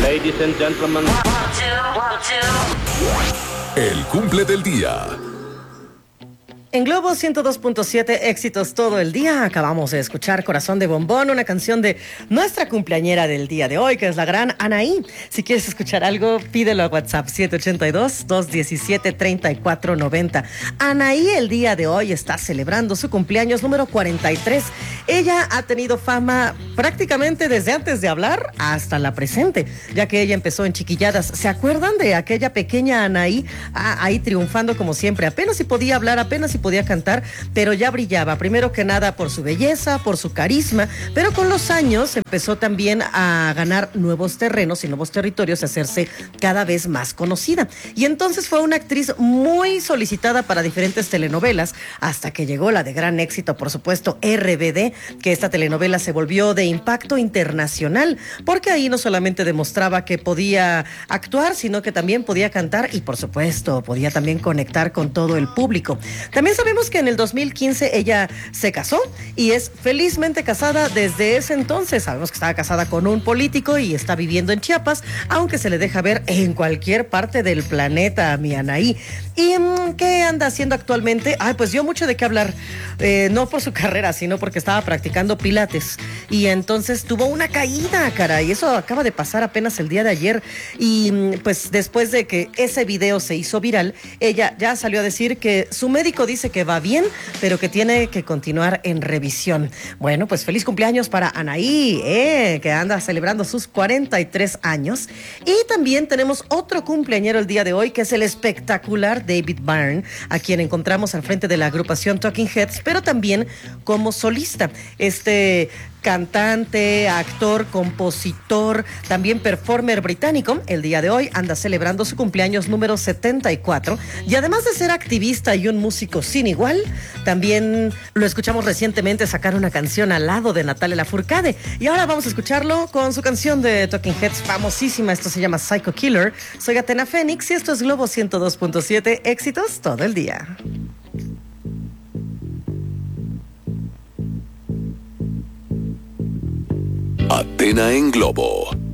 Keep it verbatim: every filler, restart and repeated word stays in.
Ladies and gentlemen. El cumple del día. En Globo ciento dos punto siete, éxitos todo el día. Acabamos de escuchar Corazón de Bombón, una canción de nuestra cumpleañera del día de hoy, que es la gran Anaí. Si quieres escuchar algo, pídelo a WhatsApp siete ocho dos, dos uno siete, tres cuatro nueve cero. Anaí el día de hoy está celebrando su cumpleaños número cuarenta y tres. Ella ha tenido fama prácticamente desde antes de hablar hasta la presente, ya que ella empezó en Chiquilladas. ¿Se acuerdan de aquella pequeña Anaí? Ah, ahí triunfando como siempre. Apenas si podía hablar, apenas si podía cantar, pero ya brillaba, primero que nada por su belleza, por su carisma, pero con los años empezó también a ganar nuevos terrenos y nuevos territorios, a hacerse cada vez más conocida. Y entonces fue una actriz muy solicitada para diferentes telenovelas, hasta que llegó la de gran éxito, por supuesto, R B D, que esta telenovela se volvió de impacto internacional, porque ahí no solamente demostraba que podía actuar, sino que también podía cantar y, por supuesto, podía también conectar con todo el público. También sabemos que en el dos mil quince ella se casó y es felizmente casada desde ese entonces. Sabemos que estaba casada con un político y está viviendo en Chiapas, aunque se le deja ver en cualquier parte del planeta, mi Anaí. ¿Y mmm, qué anda haciendo actualmente? Ay, pues dio mucho de qué hablar, eh, no por su carrera, sino porque estaba practicando pilates y entonces tuvo una caída, caray. Eso acaba de pasar apenas el día de ayer y pues después de que ese video se hizo viral, ella ya salió a decir que su médico dice que va bien, pero que tiene que continuar en revisión. Bueno, pues feliz cumpleaños para Anaí, eh, que anda celebrando sus cuarenta y tres años. Y también tenemos otro cumpleañero el día de hoy, que es el espectacular David Byrne, a quien encontramos al frente de la agrupación Talking Heads, pero también como solista. Este cantante, actor, compositor, también performer británico, el día de hoy anda celebrando su cumpleaños número setenta y cuatro, y además de ser activista y un músico sin igual, también lo escuchamos recientemente sacar una canción al lado de Natalia Lafourcade, y ahora vamos a escucharlo con su canción de Talking Heads famosísima. Esto se llama Psycho Killer. Soy Athena Fénix y esto es Globo ciento dos punto siete, éxitos todo el día. Athena en Globo.